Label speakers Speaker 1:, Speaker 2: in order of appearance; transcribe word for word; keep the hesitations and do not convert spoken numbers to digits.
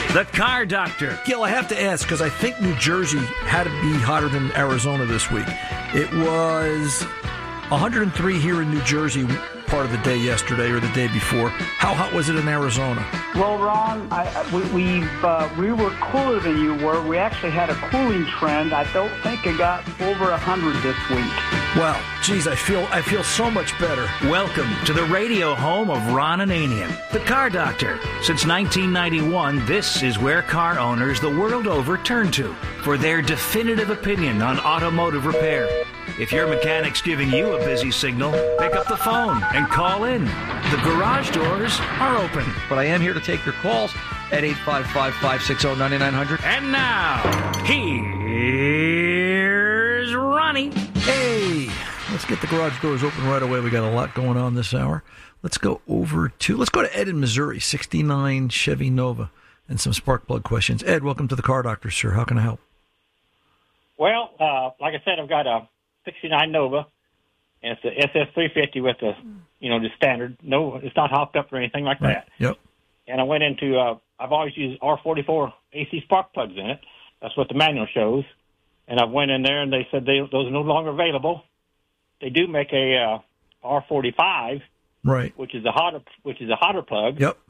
Speaker 1: The Car Doctor.
Speaker 2: Gil, I have to ask, because I think New Jersey had to be hotter than Arizona this week. It was one hundred three here in New Jersey part of the day yesterday or the day before. How hot was it in Arizona?
Speaker 3: Well, Ron, I, we we uh, we were cooler than you were. We actually had a cooling trend. I don't think it got over one hundred this week.
Speaker 2: Well, geez, I feel I feel so much better.
Speaker 1: Welcome to the radio home of Ron Ananian, the Car Doctor. Since nineteen ninety-one, this is where car owners the world over turn to for their definitive opinion on automotive repair. If your mechanic's giving you a busy signal, pick up the phone and call in. The garage doors are open.
Speaker 4: But I am here to take your calls at eight five five, five six zero, nine nine zero zero.
Speaker 1: And now, here's Ronnie.
Speaker 2: Hey, let's get the garage doors open right away. We got a lot going on this hour. Let's go over to, let's go to Ed in Missouri, sixty-nine Chevy Nova, and some spark plug questions. Ed, welcome to the Car Doctor, sir. How can I help?
Speaker 5: Well, uh, like I said, I've got a sixty-nine Nova, and it's the S S three fifty with the, you know, the standard. No, it's not hopped up or anything like
Speaker 2: Right.
Speaker 5: that.
Speaker 2: Yep.
Speaker 5: And I went into, uh, I've always used R forty-four A C spark plugs in it. That's what the manual shows. And I went in there, and they said they, those are no longer available. They do make a uh, R forty-five,
Speaker 2: Right.
Speaker 5: which is a hotter, which is a hotter plug.
Speaker 2: Yep.